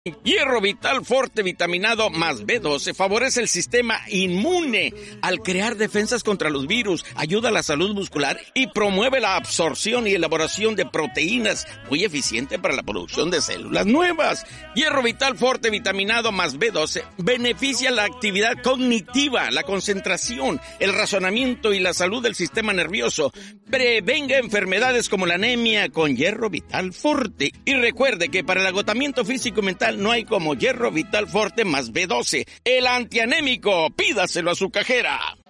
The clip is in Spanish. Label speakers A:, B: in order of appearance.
A: Hierro Vital Forte vitaminado más B12 favorece el sistema inmune al crear defensas contra los virus, ayuda a la salud muscular y promueve la absorción y elaboración de proteínas, muy eficiente para la producción de células nuevas. Hierro Vital Forte vitaminado más B12 beneficia la actividad cognitiva, la concentración, el razonamiento y la salud del sistema nervioso. Prevenga enfermedades como la anemia con Hierro Vital Forte. Y recuerde que para el agotamiento físico y mental no hay como Hierro Vital Forte más B12, el antianémico. Pídaselo a su cajera.